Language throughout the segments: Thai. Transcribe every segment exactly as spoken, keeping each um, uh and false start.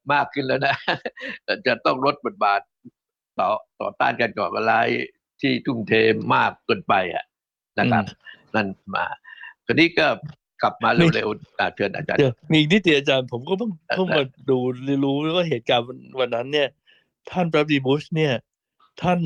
มากขึ้นแล้วนะจะต้องลดบทบาทต่อต่อต้านการก่อการร้ายที่ทุ่มเทมากเกินไปอ่ะนะครับอืมนั่นมาคราวนี้ก็กลับมามีเร็วๆอ่ะเชิญอาจารย์เดี๋ยวมีอีกนิดเดียวอาจารย์ผมก็เพิ่งเพิ่งมาเอ่อดูรู้ว่าเหตุการณ์วันวันนั้นเนี่ยท่านประธานาธิบดีบุชเนี่ยท่าน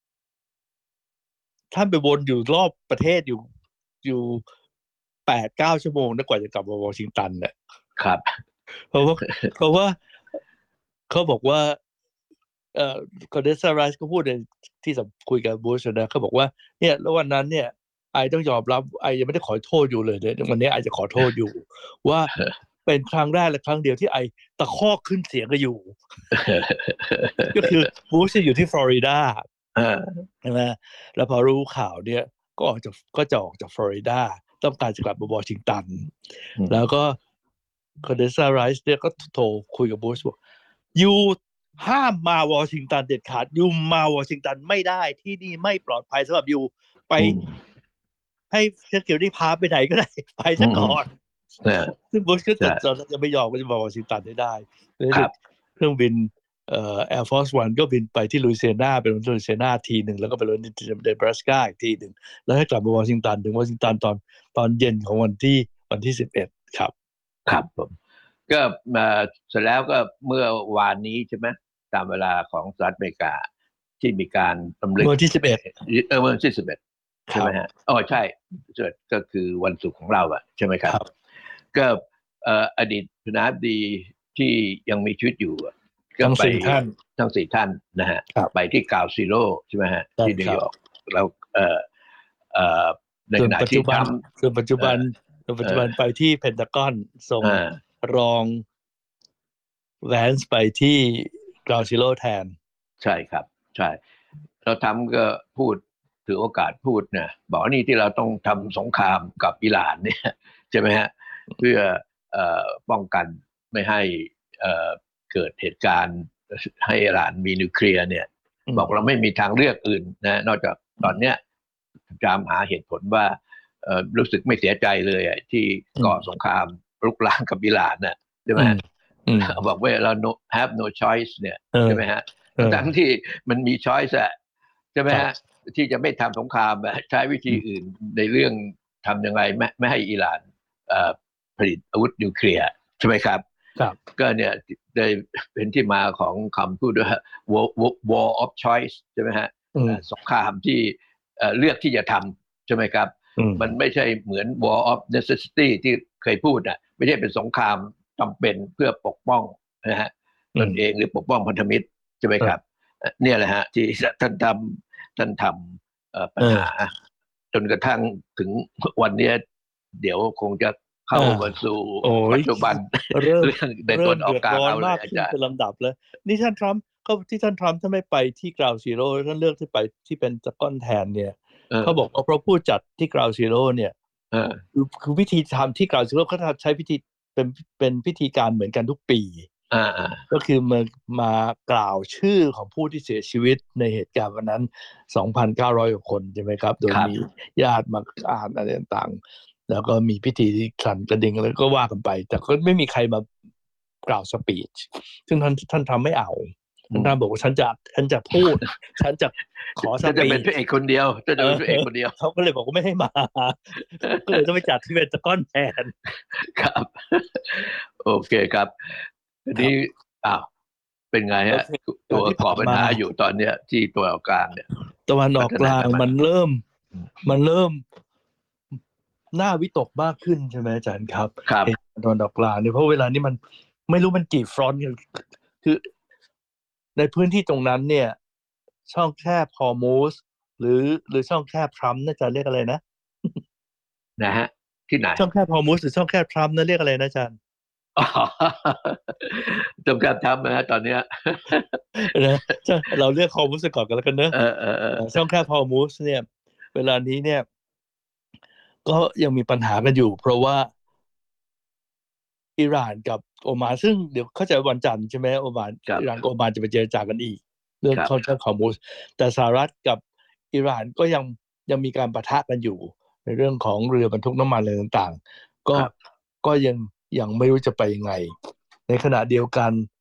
ท่านไปวนอยู่รอบประเทศอยู่อยู่แปดเก้าชั่วโมงนะกว่าจะกลับมาวอชิงตันเนี่ยครับเพราะว่าเพราะว่าเขาบอกว่าเอ่อคอนเดซ่าไรส์ก็พูดในที่สัมคุยกับบูชนะเขาบอกว่าเนี่ยแล้ววันนั้นเนี่ยไอต้องยอมรับไอยังไม่ได้ขอโทษอยู่เลยเนี่ยวันนี้ไอจะขอโทษอยู่ว่าเป็นครั้งแรกและครั้งเดียวที่ไอตะคอกขึ้นเสียงก็อยู่ก็คือบูชอยู่ที่ฟลอริดาเออใช่ไหมแล้วพอรู้ข่าวเนี่ยก็ออกจากก็จะออกจากฟลอริดาต้องการจะกลับมาวอชิงตันแล้วก็คอนเดซ่าไรส์เนี่ยก็โทรคุยกับบูชบอกยูห้ามมาวอชิงตันเด็ดขาดยูมาวอชิงตันไม่ได้ที่นี่ไม่ปลอดภัยสำหรับยูไปอืมให้เซคิวริตี้พาไปไหนก็ได้ไปอืมอืมซะก่อนเออซึ่งบูชก็จะใช่ตอนนั้นจะไม่ยอมก็จะมาวอชิงตันให้ได้เลยครับเครื่องบินเอ่อ Air Force One ก็บินไปที่ลุยเซียนาเป็นลุยเซียนาทีหนึ่งแล้วก็ไปลงที่เนบราสกาอีกทีหนึ่งแล้วให้กลับมาวอชิงตันถึงวอชิงตันตอนตอนเย็นของวันที่วันที่สิบเอ็ดครับครับผมก็มาเสร็จแล้วก็เมื่อวานนี้ใช่ไหมตามเวลาของสหรัฐอเมริกาที่มีการรำลึกเมื่อวันที่สิบเอ็ดเออวันที่สิบเอ็ดใช่ไหมฮะครับอ๋อใช่เกิดก็คือวันศุกร์ของเราอะใช่ไหมครับครับก็เอ่ออดีตประธานาธิบดีที่ยังมีชีวิตอยู่อะก็ทั้งไปสี่ท่านทั้งสี่ท่านนะฮะครับไปที่กาวซิโร่ใช่ไหมฮะได้ครับที่นิวยอร์กแล้วเอ่อเอ่อในส่วนขณะปัจจุบันที่ทรัมป์ส่วนปัจจุเอ่อบันส่วนปัจเอ่อจุบันไปที่เพนทากอนส่งอ่ารองแวนซ์ไปที่กราวซิโลแทนใช่ครับใช่เราทำก็พูดถือโอกาสพูดเนี่ยบอกว่านี่ที่เราต้องทำสงครามกับอิหร่านเนี่ยใช่ไหมฮะเพื่อเอ่อป้องกันไม่ให้เอ่อเกิดเหตุการณ์ให้อิหร่านมีนิวเคลียร์เนี่ยอืมบอกเราไม่มีทางเลือกอื่นนะนอกจากตอนเนี้ยพยายามหาเหตุผลว่าเอ่อรู้สึกไม่เสียใจเลยอะที่ก่ออืมสงครามรุกรานกับอิหร่านน่ะใช่ไหมอืมอืมบอกว่าเรา no, have no choice เนี่ยเออใช่ไหมฮะเออทั้งที่มันมีช้อยส์อะใช่ไหมฮะครับที่จะไม่ทำสงครามใช้วิธีอืมอื่นในเรื่องทำยังไงไม่ไม่ให้อิหร่านผลิตอาวุธนิวเคลียร์ใช่ไหมครับครับก็เนี่ยได้เป็นที่มาของคำพูดว่า war, war of choice ใช่ไหมฮะอืมสงครามที่เลือกที่จะทำใช่ไหมครับอืมมันไม่ใช่เหมือน war of necessity ที่เคยพูดอ่ะไม่ใช่เป็นสงครามจำเป็นเพื่อปกป้องนะฮะตนอืมเองหรือปกป้องพันธมิตรใช่ไหมครับเออเนี่ยแหละฮะที่ท่านทำท่านทำปัญหาเออจนกระทั่งถึงวันนี้เดี๋ยวคงจะอ่าเข้ามาสู่โอ้ยปัจจุบันเริ่ มเรื่องในตเริ่มนออกกลางเดือดร้อนเอาเลยอามากขึ้นเป็นจารย์ลำดับเลยนี่ท่านทรัมป์เขาที่ท่านทรัมป์ท่านไม่ไปที่กราวซีโร่ท่านเลือกที่ไปที่เป็นตะก้อนแทนเนี่ยเออเขาบอกว่าเพราะผู้จัดที่กราวซีโร่เนี่ยเออคือคือวิธีทำที่กล่าวถึงว่าเขาใช้พิธีเป็นเป็นพิธีการเหมือนกันทุกปีอ่าอ่าก็คือมามากล่าวชื่อของผู้ที่เสียชีวิตในเหตุการณ์วันนั้นสองพันเก้าร้อยกว่าคนใช่ไหมครับโดยมีครับญาติมาอ่านอะไรต่างๆแล้วก็มีพิธีที่สั่นกระดิ่งแล้วก็ว่ากันไปแต่ก็ไม่มีใครมากล่าวสปีชซึ่งท่านท่านทำไม่เอาท่านทำบอกว่าฉันจะฉันจะพูดฉันจะขอสถ้าจะปีชเป็นพระเอกคนเดียวถ้าเออจะเป็นพระเอกคนเดียวเขาก็เลยบอกว่าไม่ให้มาก็เลยต้องไปจัดที่เป็นตะก้อนแทนครับโอเคครับทีนี้ครับอ้าวเป็นไงฮะโอเคกาตัวรที่ผ่านมาก่อปัญหาอยู่ตอนเนี้ยที่ตัวกลางเนี่ยตะวันอพัอกกลางฒนาการมันมันเริ่มมันเริ่มน่าวิตกมากขึ้นใช่ไหมอาจารย์ครับครับเหตุการณ์ตะวันออกกลางเนี่ยเพราะเวลานี้มันไม่รู้มันกี่ฟรอนต์กันคือในพื้นที่ตรงนั้นเนี่ยช่องแคบฮอร์มูสหรือหรือช่องแคบทรัมป์น่าจะเรียกอะไรนะนะฮะที่ไหนช่องแคบฮอร์มูสหรือช่องแคบทรัมป์นั่นเรียกอะไรนะอาจารย์อ๋อจำการทำนะฮะตอนเนี้ยนะเราเรียกฮอร์มูสก่อนกันแล้วกันเนอะเออเออเออช่องแคบฮอร์มูสเนี่ยเวลานี้เนี่ยก็ยังมีปัญหากันอยู่เพราะว่า อิหร่านกับโอมานซึ่งเดี๋ยวเข้าใจวันจันทร์ใช่ไหมโอมานครับอิหร่านกับโอมานจะไปเจรจากันอีกเรื่องครับค่อนข้างคอมมูสแต่สหรัฐกับอิหร่านก็ยังยังมีการปะทะกันอยู่ในเรื่องของเรือบรรทุกน้ำมันอะไรต่างๆก็ครับก็ยังยังไม่รู้จะไปยังไงในขณะเดียวกัน